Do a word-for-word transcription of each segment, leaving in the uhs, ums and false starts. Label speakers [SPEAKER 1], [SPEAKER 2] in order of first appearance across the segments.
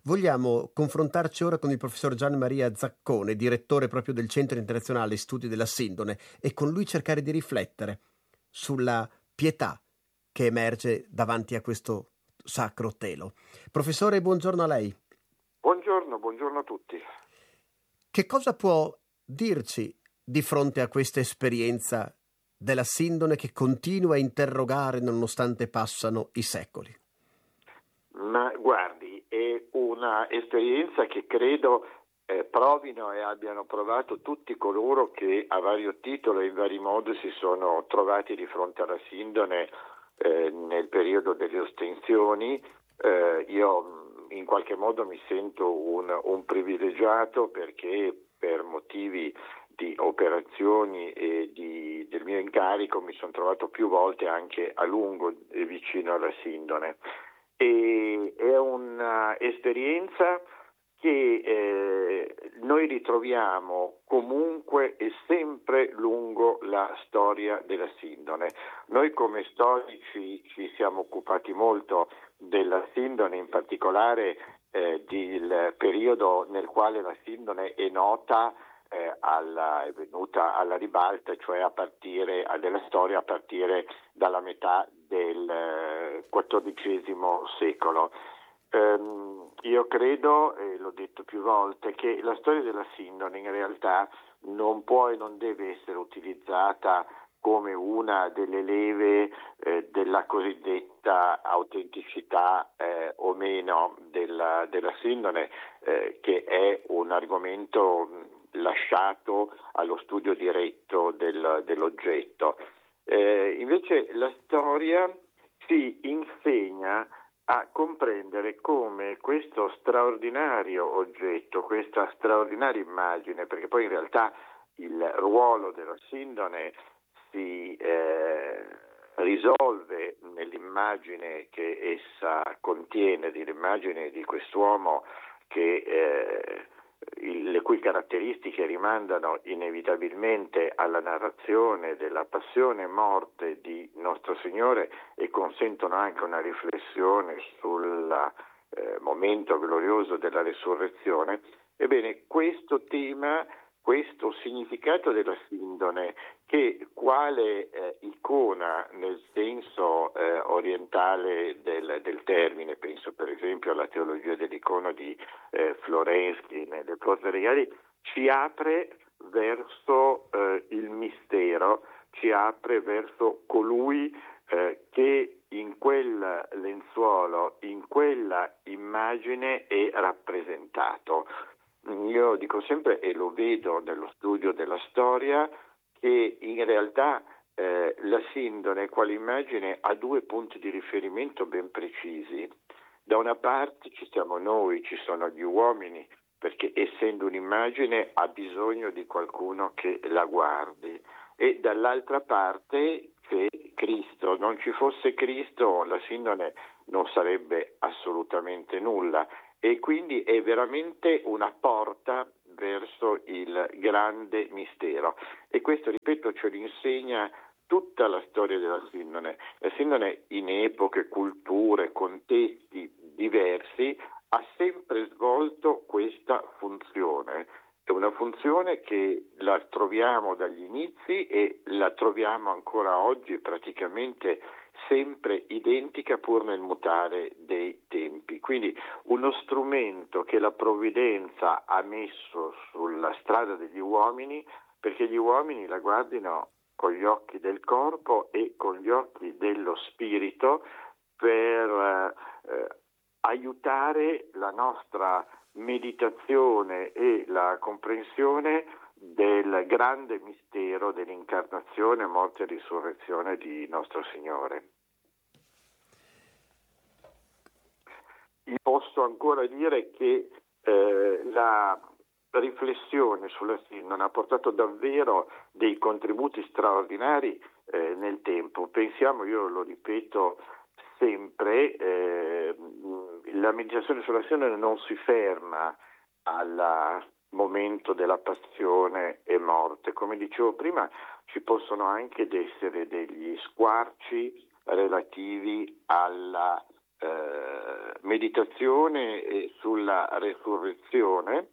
[SPEAKER 1] Vogliamo confrontarci ora con il professor Gian Maria Zaccone, direttore proprio del Centro Internazionale Studi della Sindone, e con lui cercare di riflettere sulla pietà che emerge davanti a questo sacro telo. Professore, buongiorno a lei.
[SPEAKER 2] Buongiorno, buongiorno a tutti.
[SPEAKER 1] Che cosa può dirci di fronte a questa esperienza della Sindone che continua a interrogare nonostante passano i secoli?
[SPEAKER 2] Ma guardi, è una esperienza che credo eh, provino e abbiano provato tutti coloro che a vario titolo e in vari modi si sono trovati di fronte alla Sindone eh, nel periodo delle ostensioni. Eh, io in qualche modo mi sento un, un privilegiato perché per motivi di operazioni e di, del mio incarico mi sono trovato più volte anche a lungo e vicino alla Sindone. E è un'esperienza che eh, noi ritroviamo comunque e sempre lungo la storia della Sindone. Noi come storici ci siamo occupati molto della Sindone, in particolare eh, del periodo nel quale la Sindone è nota, eh, alla, è venuta alla ribalta, cioè a partire della storia a partire dalla metà del quattordicesimo secolo. Um, io credo, e l'ho detto più volte, che la storia della Sindone in realtà non può e non deve essere utilizzata come una delle leve eh, della cosiddetta autenticità eh, o meno della, della Sindone, eh, che è un argomento lasciato allo studio diretto del, dell'oggetto. Eh, invece la storia si insegna a comprendere come questo straordinario oggetto, questa straordinaria immagine, perché poi in realtà il ruolo della Sindone si eh, risolve nell'immagine che essa contiene, dell'immagine di quest'uomo che eh, le cui caratteristiche rimandano inevitabilmente alla narrazione della passione e morte di Nostro Signore e consentono anche una riflessione sul eh, momento glorioso della resurrezione. Ebbene, questo tema, questo significato della Sindone, che quale eh, icona nel senso eh, orientale del, del termine, penso per esempio alla teologia dell'icona di eh, Florensky nelle prose regali, ci apre verso eh, il mistero, ci apre verso colui eh, che in quel lenzuolo, in quella immagine è rappresentato. Io dico sempre, e lo vedo nello studio della storia, che in realtà eh, la Sindone, quale immagine, ha due punti di riferimento ben precisi. Da una parte ci siamo noi, ci sono gli uomini, perché essendo un'immagine ha bisogno di qualcuno che la guardi, e dall'altra parte c'è Cristo. Non ci fosse Cristo, la Sindone non sarebbe assolutamente nulla, e quindi è veramente una porta verso il grande mistero. E questo, ripeto, ce lo insegna tutta la storia della Sindone. La Sindone in epoche, culture, contesti diversi ha sempre svolto questa funzione. È una funzione che la troviamo dagli inizi e la troviamo ancora oggi praticamente sempre identica pur nel mutare dei tempi. Quindi uno strumento che la provvidenza ha messo sulla strada degli uomini perché gli uomini la guardino con gli occhi del corpo e con gli occhi dello spirito per eh, aiutare la nostra meditazione e la comprensione del grande mistero dell'incarnazione, morte e risurrezione di nostro Signore. Io posso ancora dire che eh, la riflessione sulla Sindone ha portato davvero dei contributi straordinari eh, nel tempo. Pensiamo, io lo ripeto sempre, eh, la meditazione sulla Sindone non si ferma al momento della passione e morte. Come dicevo prima, ci possono anche essere degli squarci relativi alla eh, meditazione eh, sulla resurrezione,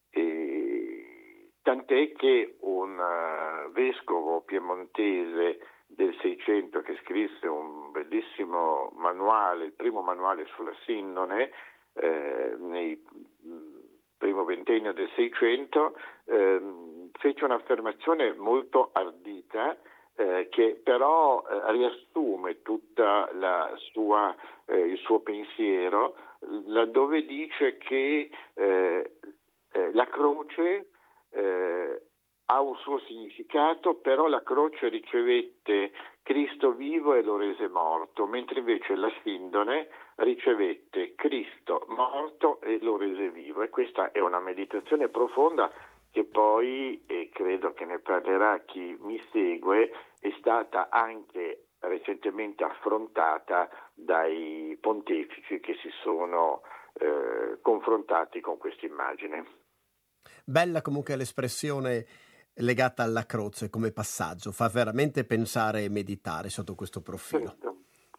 [SPEAKER 2] e, tant'è che un uh, vescovo piemontese del Seicento che scrisse un bellissimo manuale, il primo manuale sulla sindone, eh, nel primo ventennio del Seicento, eh, fece un'affermazione molto ardita, eh, che però eh, riassume tutta la sua, eh, il suo pensiero, laddove dice che eh, eh, la croce eh, ha un suo significato, però la croce ricevette Cristo vivo e lo rese morto, mentre invece la sindone ricevette Cristo morto e lo rese vivo. E questa è una meditazione profonda che poi, e credo che ne parlerà chi mi segue, è stata anche recentemente affrontata dai pontefici che si sono eh, confrontati con questa immagine.
[SPEAKER 1] Bella comunque l'espressione legata alla croce come passaggio, fa veramente pensare e meditare sotto questo profilo.
[SPEAKER 2] Certo,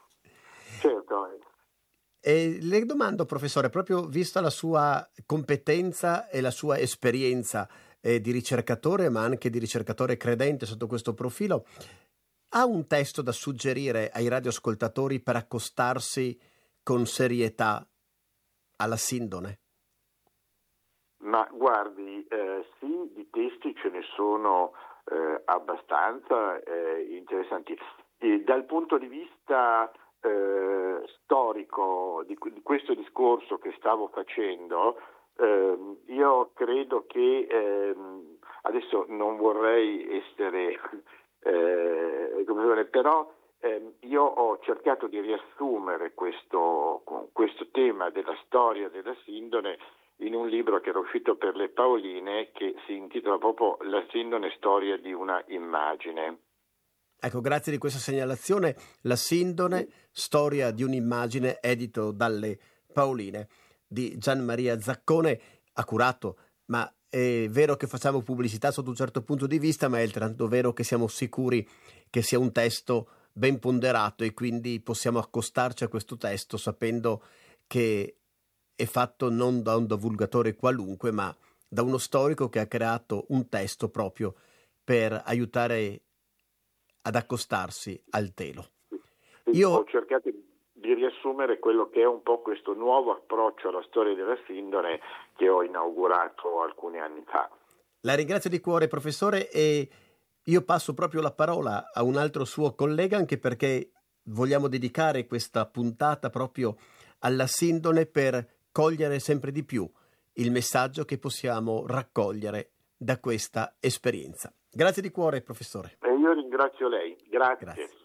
[SPEAKER 2] certo.
[SPEAKER 1] E le domando, professore, proprio vista la sua competenza e la sua esperienza eh, di ricercatore, ma anche di ricercatore credente sotto questo profilo, ha un testo da suggerire ai radioascoltatori per accostarsi con serietà alla sindone?
[SPEAKER 2] Ma guardi, eh, sì, di testi ce ne sono eh, abbastanza eh, interessanti. E dal punto di vista eh, storico di, di questo discorso che stavo facendo, eh, io credo che eh, adesso non vorrei essere eh, come dire, però eh, io ho cercato di riassumere questo, questo tema della storia della sindone in un libro che era uscito per le Paoline, che si intitola proprio La sindone, storia di una immagine.
[SPEAKER 1] Ecco, grazie di questa segnalazione. La sindone, storia di un'immagine, edito dalle Paoline di Gian Maria Zaccone, accurato, ma è vero che facciamo pubblicità sotto un certo punto di vista, ma è altrettanto vero che siamo sicuri che sia un testo ben ponderato e quindi possiamo accostarci a questo testo sapendo che è fatto non da un divulgatore qualunque, ma da uno storico che ha creato un testo proprio per aiutare ad accostarsi al telo.
[SPEAKER 2] Io ho cercato di riassumere quello che è un po' questo nuovo approccio alla storia della sindone che ho inaugurato alcuni anni fa.
[SPEAKER 1] La ringrazio di cuore, professore, e io passo proprio la parola a un altro suo collega, anche perché vogliamo dedicare questa puntata proprio alla sindone per cogliere sempre di più il messaggio che possiamo raccogliere da questa esperienza. Grazie di cuore, professore.
[SPEAKER 2] E io ringrazio lei. Grazie.
[SPEAKER 1] Grazie.